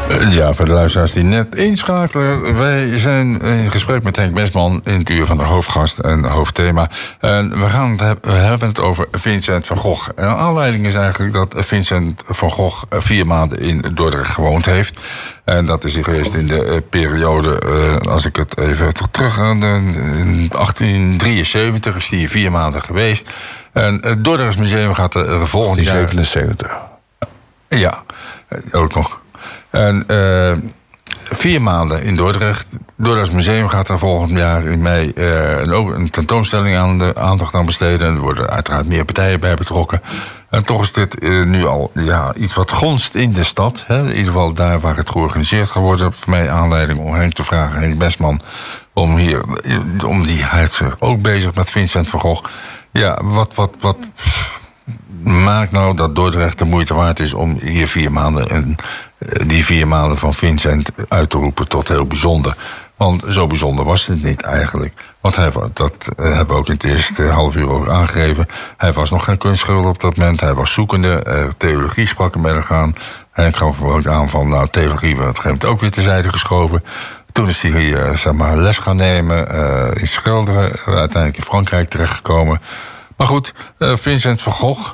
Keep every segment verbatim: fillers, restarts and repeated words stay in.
Ja, voor de luisteraars die net inschakelen. Wij zijn in gesprek met Henk Mestman in het uur van de hoofdgast en hoofdthema. En we, gaan het hebben, we hebben het over Vincent van Gogh. En de aanleiding is eigenlijk dat Vincent van Gogh vier maanden in Dordrecht gewoond heeft. En dat is hij geweest in de uh, periode, uh, als ik het even terug ga, in achttien drieënzeventig is hij vier maanden geweest. En het Dordrechts Museum gaat uh, volgend jaar... zevenenzeventig. Ja, ook nog. En uh, vier maanden in Dordrecht. Dordrechts Museum gaat daar volgend jaar in mei uh, een, een tentoonstelling aan de aandacht aan besteden. Er worden uiteraard meer partijen bij betrokken. En toch is dit uh, nu al ja, iets wat gonst in de stad. Hè? In ieder geval daar waar het georganiseerd gaat worden. Voor mij aanleiding om Henk te vragen, Henk Mestman, om hier, om die, hij is ook bezig met Vincent van Gogh. Ja, wat, wat, wat maakt nou dat Dordrecht de moeite waard is om hier vier maanden en die vier maanden van Vincent uit te roepen tot heel bijzonder? Want zo bijzonder was het niet eigenlijk. Want hij, dat hebben we ook in het eerste half uur ook aangegeven. Hij was nog geen kunstschilder op dat moment. Hij was zoekende. Uh, theologie sprak er met hem aan. En ik gaf hem ook aan van, nou, theologie werd op een gegeven moment ook weer terzijde geschoven. Toen is hij uh, zeg maar, les gaan nemen uh, in schilderen. Uh, uiteindelijk in Frankrijk terechtgekomen. Maar goed, uh, Vincent van Gogh.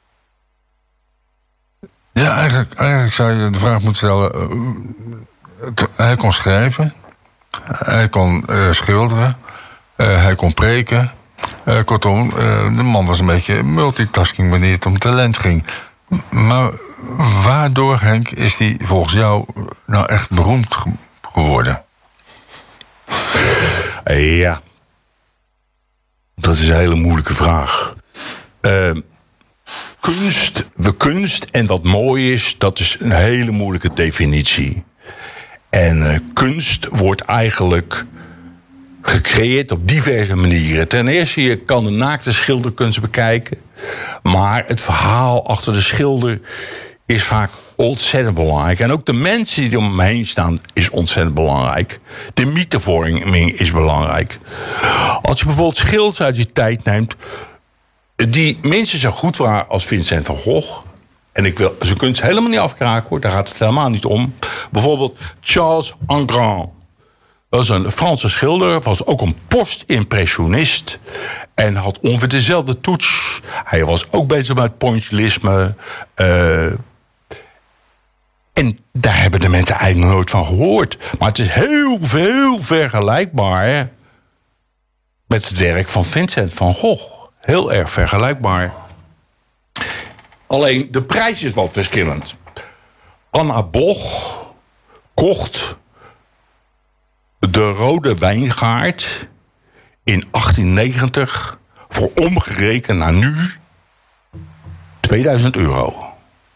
Ja, eigenlijk, eigenlijk zou je de vraag moeten stellen. Uh, hij kon schrijven. Hij kon uh, schilderen. Uh, hij kon preken. Uh, kortom, uh, de man was een beetje multitasking wanneer het om talent ging. Maar waardoor, Henk, is hij volgens jou nou echt beroemd ge- geworden? Ja, dat is een hele moeilijke vraag. Uh, kunst, de kunst en wat mooi is, dat is een hele moeilijke definitie. En uh, kunst wordt eigenlijk gecreëerd op diverse manieren. Ten eerste, je kan de naakte schilderkunst bekijken. Maar het verhaal achter de schilder is vaak ontzettend belangrijk. En ook de mensen die om hem heen staan is ontzettend belangrijk. De mythevorming is belangrijk. Als je bijvoorbeeld schilders uit die tijd neemt die minstens zo goed waren als Vincent van Gogh. En ik wil zijn kunst helemaal niet afkraken, hoor. Daar gaat het helemaal niet om. Bijvoorbeeld Charles Engrand. Dat was een Franse schilder, was ook een post-impressionist. En had ongeveer dezelfde toets. Hij was ook bezig met pointillisme. Uh, en daar hebben de mensen eigenlijk nooit van gehoord. Maar het is heel veel vergelijkbaar met het werk van Vincent van Gogh. Heel erg vergelijkbaar. Alleen de prijs is wat verschillend. Anna Boch kocht de Rode Wijngaard in achttien negentig voor omgerekend naar nu tweeduizend euro.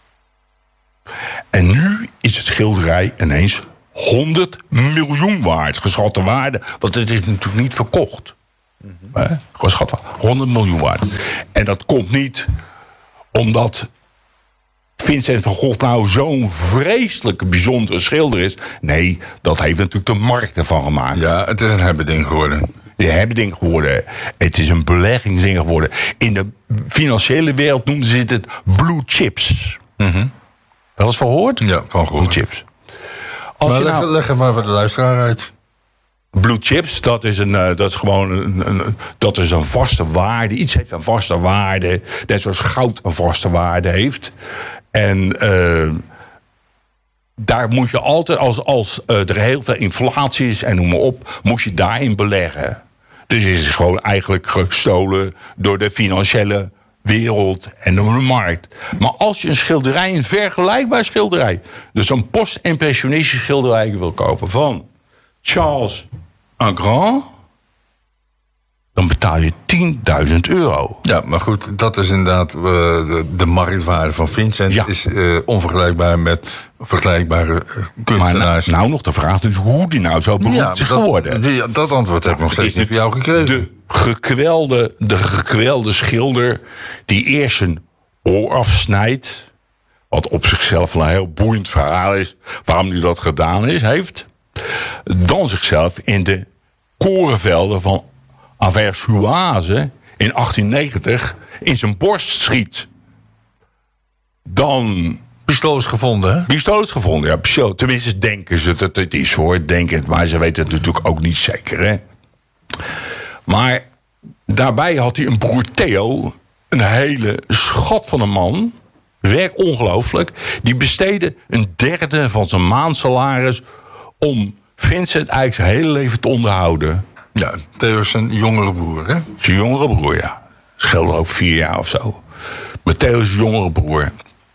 En nu is het schilderij ineens honderd miljoen waard. Geschatte waarde, want het is natuurlijk niet verkocht. Mm-hmm. Geschat honderd miljoen waard. En dat komt niet omdat Vincent van Gogh nou zo'n vreselijke bijzondere schilder is. Nee, dat heeft natuurlijk de markt ervan gemaakt. Ja, het is een hebbeding geworden. Een hebbeding geworden. Het is een beleggingsding geworden. In de financiële wereld noemden ze het blue chips. Mm-hmm. Wel eens verhoord? Ja, van gehoord. Blue chips. Als maar je leg, nou, leg het maar voor de luisteraar uit. Blue chips, dat is, een, uh, dat is gewoon een, een, dat is een vaste waarde. Iets heeft een vaste waarde. Net zoals goud een vaste waarde heeft. En uh, daar moet je altijd, als, als uh, er heel veel inflatie is en noem maar op, moet je daarin beleggen. Dus het is gewoon eigenlijk gestolen door de financiële wereld en door de markt. Maar als je een schilderij, een vergelijkbaar schilderij, dus een post-impressionistisch schilderij wil kopen van Charles Engrand, dan betaal je tienduizend euro. Ja, maar goed, dat is inderdaad uh, de, de marktwaarde van Vincent. Ja. Is uh, onvergelijkbaar met vergelijkbare uh, kunstenaars. Maar nou nog de vraag dus hoe die nou zo beroemd ja, is geworden. Die, dat antwoord heb ik nog steeds niet van jou gekregen. De gekwelde, de gekwelde schilder die eerst een oor afsnijdt, wat op zichzelf een heel boeiend verhaal is waarom hij dat gedaan is, heeft, dan zichzelf in de korenvelden van Aversoise in achttien negentig in zijn borst schiet. Dan pistool is gevonden, hè? Pistool is gevonden, ja. Pistool. Tenminste, denken ze dat het is, hoor. Denken het, maar ze weten het natuurlijk ook niet zeker, hè. Maar daarbij had hij een broer Theo, een hele schat van een man. Werk ongelooflijk. Die besteedde een derde van zijn maandsalaris om Vincent eigenlijk zijn hele leven te onderhouden. Ja, Theo is zijn jongere broer, hè? Zijn jongere broer, ja. Scheelde ook vier jaar of zo. Maar Theo is zijn jongere broer.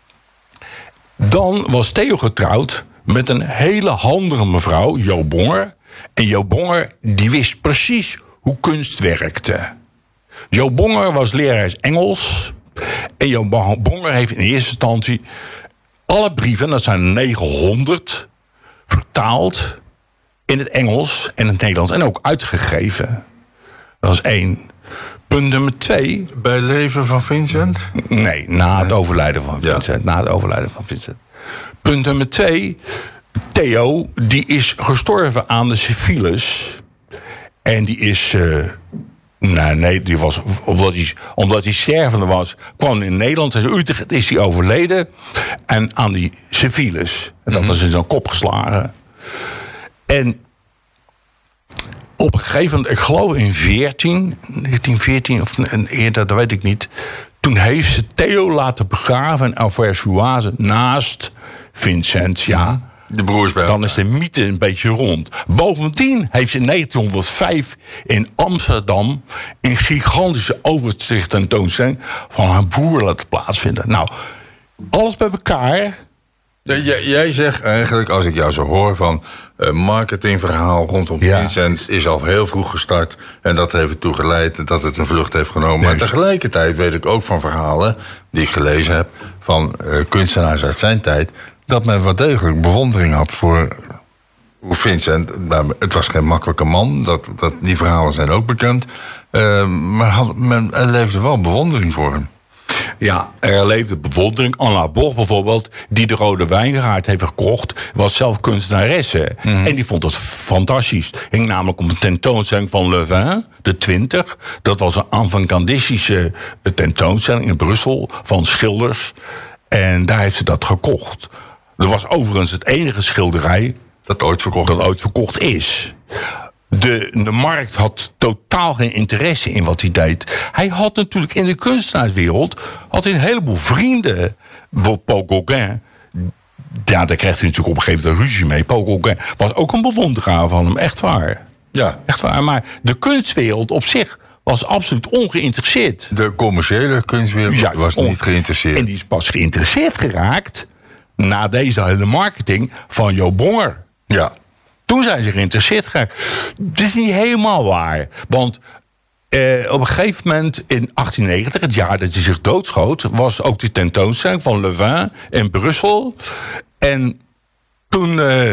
Dan was Theo getrouwd met een hele handige mevrouw, Jo Bonger. En Jo Bonger, die wist precies hoe kunst werkte. Jo Bonger was lerares Engels. En Jo Bonger heeft in eerste instantie alle brieven, dat zijn negenhonderd, vertaald in het Engels en het Nederlands. En ook uitgegeven. Dat is één. Punt nummer twee. Bij leven van Vincent? Nee, na het overlijden van Vincent. Ja. Na het overlijden van Vincent. Punt nummer twee. Theo, die is gestorven aan de syfilis. En die is... Uh, nou, nee, die was, omdat, hij, omdat hij stervende was, kwam in Nederland. In Utrecht is hij overleden. En aan die syfilis. En dat mm-hmm. was in zijn kop geslagen. En op een gegeven moment, ik geloof in veertien, negentien veertien of eerder, dat weet ik niet. Toen heeft ze Theo laten begraven in Auvers-sur-Oise naast Vincent, ja. De broers bij Dan is de mythe een beetje rond. Bovendien heeft ze in negentienhonderdvijf in Amsterdam een gigantische overzichttentoonstelling van haar broer laten plaatsvinden. Nou, alles bij elkaar. Ja, jij, jij zegt eigenlijk, als ik jou zo hoor, van uh, marketingverhaal rondom ja. Vincent is al heel vroeg gestart. En dat heeft ertoe geleid dat het een vlucht heeft genomen. Nee, maar tegelijkertijd weet ik ook van verhalen die ik gelezen heb van uh, kunstenaars uit zijn tijd, dat men wel degelijk bewondering had voor Vincent. Het was geen makkelijke man, dat, dat, die verhalen zijn ook bekend. Uh, maar had, men er leefde wel bewondering voor hem. Ja, er leefde bewondering. Anna Boch bijvoorbeeld, die de Rode Wijngaard heeft gekocht, was zelf kunstenaresse. Mm-hmm. En die vond het fantastisch. Hing namelijk op een tentoonstelling van Le Vin, de twintig. Dat was een avant-gardistische tentoonstelling in Brussel van schilders. En daar heeft ze dat gekocht. Er was overigens het enige schilderij dat ooit verkocht, dat ooit verkocht is. De, de markt had totaal geen interesse in wat hij deed. Hij had natuurlijk in de kunstenaarswereld had hij een heleboel vrienden. Paul Gauguin. Ja, daar kreeg hij natuurlijk op een gegeven moment ruzie mee. Paul Gauguin was ook een bewonderaar van hem, echt waar. Ja. Echt waar. Maar de kunstwereld op zich was absoluut ongeïnteresseerd. De commerciële kunstwereld ja, was niet geïnteresseerd. En die is pas geïnteresseerd geraakt na deze hele marketing van Jo Bonger. Ja. Toen zijn ze geïnteresseerd geraakt. Dat is niet helemaal waar. Want eh, op een gegeven moment in achttien negentig, het jaar dat hij zich doodschoot, was ook die tentoonstelling van Le Vin in Brussel. En toen, uh,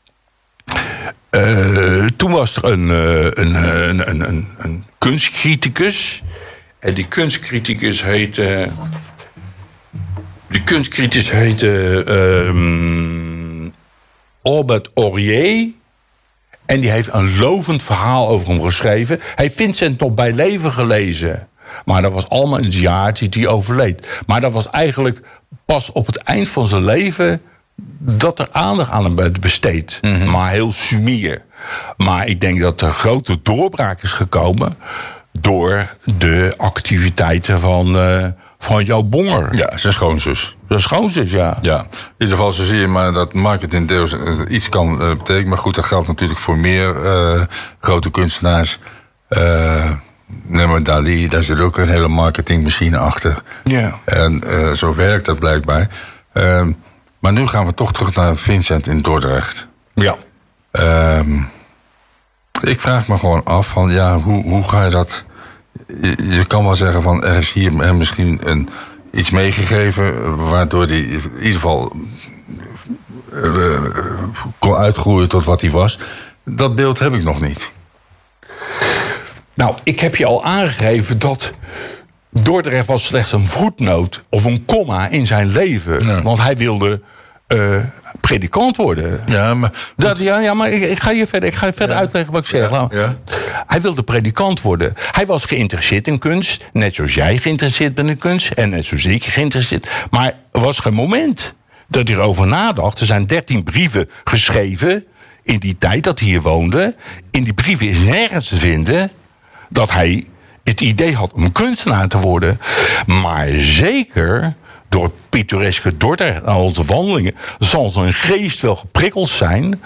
uh, toen was er een, uh, een, een, een, een, een kunstcriticus. En die kunstcriticus heette... Die kunstcriticus heette... Uh, Albert Aurier. En die heeft een lovend verhaal over hem geschreven. Hij heeft Vincent nog bij leven gelezen. Maar dat was allemaal in het jaar dat hij overleed. Maar dat was eigenlijk pas op het eind van zijn leven dat er aandacht aan hem werd besteed. Mm-hmm. Maar heel sumier. Maar ik denk dat er grote doorbraak is gekomen door de activiteiten van, uh, van Jo Bonger. Ja, zijn schoonzus. Zijn schoonzus, ja. Ja, in ieder geval zo zie je maar dat marketing deels uh, iets kan uh, betekenen. Maar goed, dat geldt natuurlijk voor meer uh, grote kunstenaars. Uh, Neem maar Dali, daar zit ook een hele marketingmachine achter. Ja. En uh, zo werkt dat blijkbaar. Uh, maar nu gaan we toch terug naar Vincent in Dordrecht. Ja. Uh, ik vraag me gewoon af van, ja, hoe, hoe ga je dat... Je, je kan wel zeggen van, er is hier hem misschien een, iets meegegeven, waardoor hij in ieder geval uh, kon uitgroeien tot wat hij was. Dat beeld heb ik nog niet. Nou, ik heb je al aangegeven dat Dordrecht was slechts een voetnoot of een komma in zijn leven. Ja. Want hij wilde uh, predikant worden. Ja, maar, dat, ja, ja, maar ik, ik ga je verder, ik ga je verder ja. uitleggen wat ik zeg. Ja, ja. Hij wilde predikant worden. Hij was geïnteresseerd in kunst. Net zoals jij geïnteresseerd bent in kunst. En net zoals ik geïnteresseerd. Maar er was geen moment. dat hij erover nadacht. Er zijn dertien brieven geschreven in die tijd dat hij hier woonde. In die brieven is nergens te vinden dat hij het idee had om kunstenaar te worden. Maar zeker door het pittoreske Dordrecht en onze wandelingen zal zijn geest wel geprikkeld zijn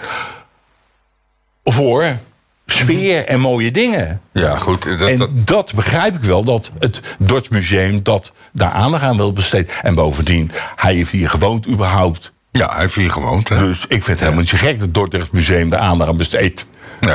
voor sfeer en mooie dingen. Ja, goed. Dat, en dat... dat begrijp ik wel, dat het Dords Museum dat daar aandacht aan wil besteden. En bovendien, hij heeft hier gewoond überhaupt. Ja, hij heeft hier gewoond. Hè? Dus ik vind het helemaal niet zo gek dat het Dordrecht Museum daar aandacht aan besteedt. Nee.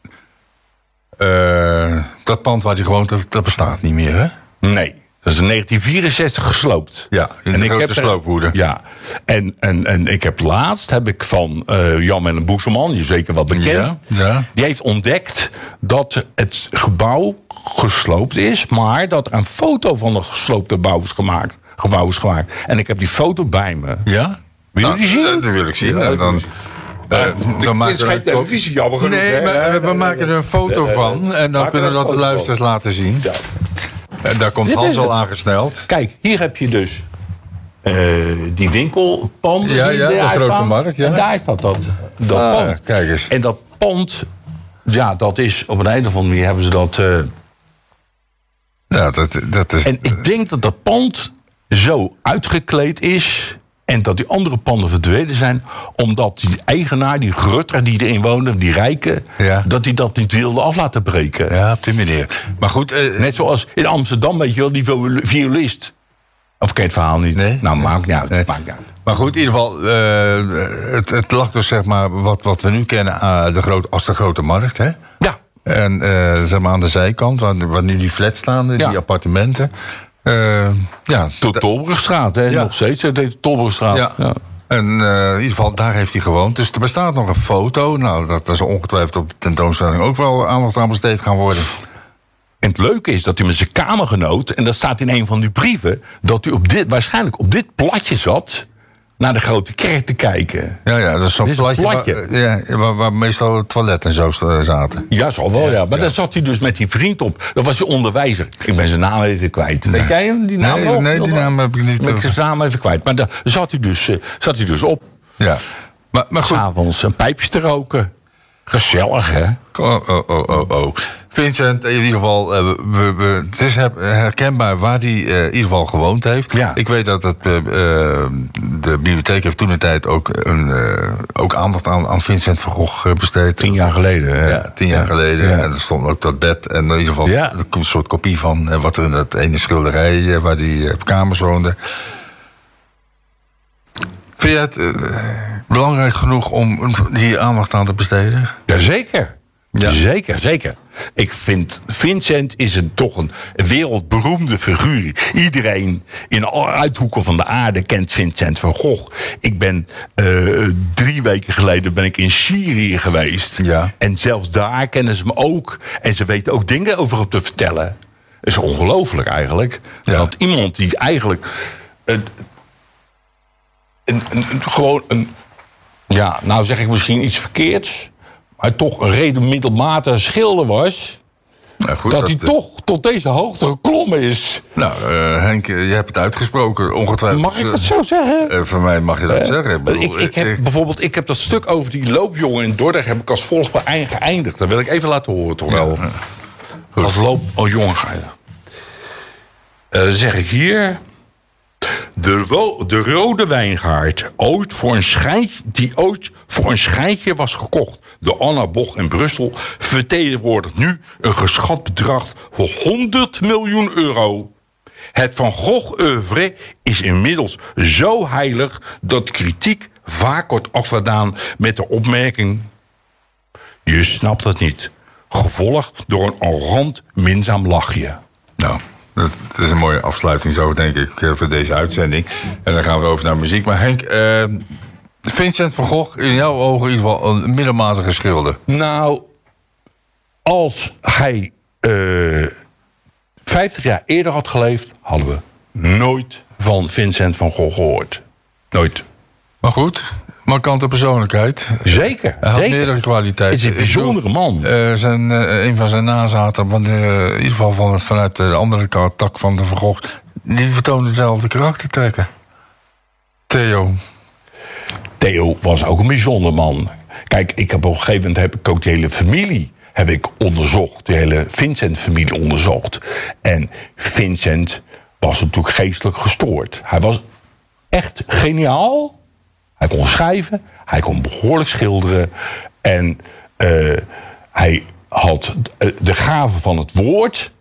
Uh, dat pand waar hij gewoond heeft, dat bestaat niet meer, hè? Nee. Dat is in negentien vierenzestig gesloopt. Ja, in de en grote sloopwoede. Ja, en, en, en ik heb laatst heb ik van uh, Jan en Boeseman, je zeker wel bekend, ja, ja. die heeft ontdekt dat het gebouw gesloopt is, maar dat er een foto van het gesloopte gebouw is gemaakt. Gebouw is gemaakt. En ik heb die foto bij me. Ja? Wil je die zien? Dat wil ik zien. Ja, en dan... Uh, uh, dit is geen televisie, jammer genoeg. Nee, maar uh, we maken er een foto van en dan kunnen we dat de luisteraars laten zien. Ja. En daar komt Hans al aangesneld. Kijk, hier heb je dus uh, die winkelpanden. Ja, ja, de grote markt. Ja. En daar staat dat, dat ah, pand. Kijk eens. En dat pand, ja, dat is op een of andere manier hebben ze dat... Uh, ja, dat, dat is... En ik denk dat dat pand zo uitgekleed is en dat die andere panden verdwenen zijn, omdat die eigenaar, die Grutter die erin woonde, die rijke, ja. dat die dat niet wilde af laten breken. Ja, op die manier. Maar goed, uh, net zoals in Amsterdam, weet je wel, die violist. Of ken je het verhaal niet? Nee. Nou, maakt niet uit. Nee. Maakt niet uit. Maar goed, in ieder geval, uh, het, het lag dus zeg maar wat, wat we nu kennen uh, de groot, als de grote markt, hè? Ja. En uh, zeg maar aan de zijkant, waar, waar nu die flats staan, die ja. appartementen. Uh, ja, de Tolbrugstraat, hè? Ja. Nog steeds, de Tolbrugstraat. Ja. Ja. En uh, in ieder geval, daar heeft hij gewoond. Dus er bestaat nog een foto. Nou, dat is ongetwijfeld op de tentoonstelling ook wel aandacht aan besteed gaan worden. En het leuke is dat hij met zijn kamergenoot, en dat staat in een van die brieven, dat hij op dit, waarschijnlijk op dit platje zat naar de Grote Kerk te kijken. Ja, ja, dat is zo'n platje, platje. Waar, ja, waar, waar meestal het toilet en zo zaten. Ja, zal wel, ja. ja. Maar ja. daar zat hij dus met die vriend op. Dat was hij onderwijzer. Ik ben zijn naam even kwijt. Nee. Weet jij hem, die naam nee, nog? Nee, die naam heb ik niet. Ik ben zijn naam even kwijt. Maar daar zat hij dus, uh, zat hij dus op. Ja. Maar, maar goed. 's avonds een pijpje te roken. Gezellig, hè? Oh, oh, oh, oh, oh. Vincent, in ieder geval, uh, we, we, het is herkenbaar waar hij uh, in ieder geval gewoond heeft. Ja. Ik weet dat het, uh, de bibliotheek heeft toen de tijd ook, een, uh, ook aandacht aan, aan Vincent van Gogh besteed. Tien jaar geleden. Hè? Ja, tien jaar ja. geleden. Ja. En er stond ook dat bed. En in ieder geval ja. een soort kopie van uh, wat er in dat ene schilderij uh, waar hij uh, op kamers woonde. Vind je het uh, belangrijk genoeg om hier aandacht aan te besteden? Jazeker. Ja. Zeker, zeker. Ik vind Vincent is een, toch een wereldberoemde figuur. Iedereen in alle uithoeken van de aarde kent Vincent van Gogh. Ik ben uh, drie weken geleden ben ik in Syrië geweest. Ja. En zelfs daar kennen ze hem ook. En ze weten ook dingen over hem te vertellen. Het is ongelooflijk eigenlijk. Ja. Dat iemand die eigenlijk Uh, Een, een, een, gewoon een, ja, nou zeg ik misschien iets verkeerds, maar toch een reden middelmatige schilder was, nou goed, dat, dat hij de... toch tot deze hoogte geklommen is. Nou, uh, Henk, je hebt het uitgesproken, ongetwijfeld. Mag ik het zo zeggen? Uh, voor mij mag je dat uh, zeggen. Ik, bedoel, ik, ik heb ik... bijvoorbeeld, ik heb dat stuk over die loopjongen in Dordrecht heb ik als volgt geëindigd. Dat wil ik even laten horen, toch wel. Ja, ja. Als loop, oh jongen, ga je. Uh, dan zeg ik hier. De, ro- de rode wijngaard, ooit voor een schijntje, die ooit voor een schijntje was gekocht door Anna Boch in Brussel, vertegenwoordigt nu een geschat bedrag voor honderd miljoen euro. Het Van Gogh-oeuvre is inmiddels zo heilig dat kritiek vaak wordt afgedaan met de opmerking: je snapt het niet. Gevolgd door een arrogant, minzaam lachje. Nou. Dat is een mooie afsluiting zo, denk ik, voor deze uitzending. En dan gaan we over naar muziek. Maar Henk, uh, Vincent van Gogh is in jouw ogen in ieder geval een middelmatige schilder. Nou, als hij uh, vijftig jaar eerder had geleefd, hadden we nooit van Vincent van Gogh gehoord. Nooit. Maar goed, markante persoonlijkheid. Zeker. Hij had zeker. meerdere kwaliteiten. Het is een bijzondere man. Uh, zijn, uh, een van zijn nazaten, want, uh, in ieder geval van het, vanuit de andere tak van de Van Gogh, die vertoonde dezelfde karaktertrekken. Theo. Theo was ook een bijzonder man. Kijk, ik heb op een gegeven moment heb ik ook de hele familie heb ik onderzocht. De hele Vincent-familie onderzocht. En Vincent was natuurlijk geestelijk gestoord. Hij was echt geniaal. Hij kon schrijven. Hij kon behoorlijk schilderen. En uh, hij had de gave van het woord.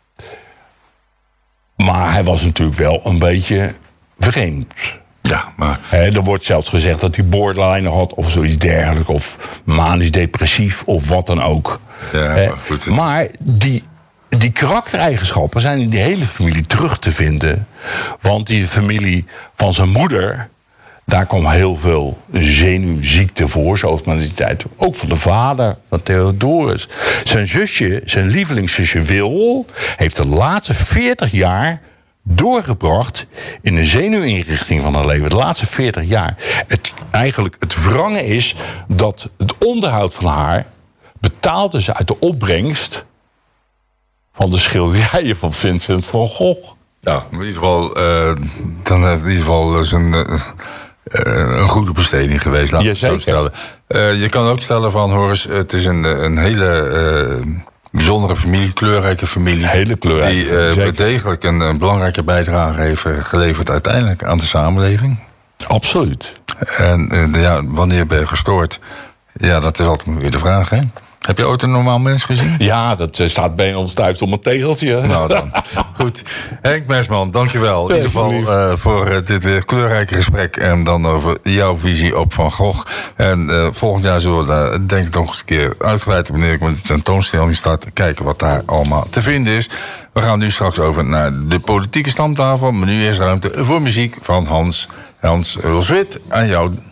Maar hij was natuurlijk wel een beetje vreemd. Ja, maar... He, er wordt zelfs gezegd dat hij borderline had of zoiets dergelijks. Of manisch depressief of wat dan ook. Ja, maar, goed. maar die, die karaktereigenschappen zijn in die hele familie terug te vinden. Want die familie van zijn moeder, daar kwam heel veel zenuwziekte voor, zoals men in die tijd. Ook van de vader, van Theodorus. Zijn zusje, zijn lievelingszusje Wil, heeft de laatste veertig jaar doorgebracht in een zenuwinrichting van haar leven. De laatste veertig jaar. Het, eigenlijk het wrange is dat het onderhoud van haar betaalde ze uit de opbrengst van de schilderijen van Vincent van Gogh. Ja, in ieder geval, uh, dan in ieder geval is een, uh, een goede besteding geweest, laten we het zo stellen. Uh, je kan ook stellen van, Horus, het is een, een hele uh, bijzondere familie, kleurrijke familie. Hele kleurrijke die familie, uh, degelijk een, een belangrijke bijdrage heeft geleverd uiteindelijk aan de samenleving. Absoluut. En uh, de, ja, wanneer ben je gestoord? Ja, dat is altijd weer de vraag, hè? Heb je ooit een normaal mens gezien? Ja, dat uh, staat bijna ons thuis op mijn tegeltje. Nou dan. Goed. Henk Mersman, dankjewel. In ieder geval uh, voor uh, dit weer kleurrijke gesprek. En dan over jouw visie op Van Gogh. En uh, volgend jaar zullen we daar denk ik nog eens een keer uitgebreid wanneer ik met de tentoonstelling start. Kijken wat daar allemaal te vinden is. We gaan nu straks over naar de politieke stamtafel. Maar nu is ruimte voor muziek van Hans. Hans Roswit. Aan jou.